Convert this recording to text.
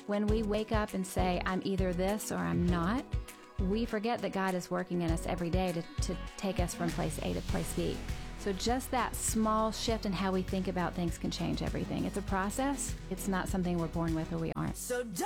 When we wake up and say, I'm either this or I'm not, we forget that God is working in us every day to take us from place A to place B. So just that small shift in how we think about things can change everything. It's a process. It's not something we're born with or we aren't.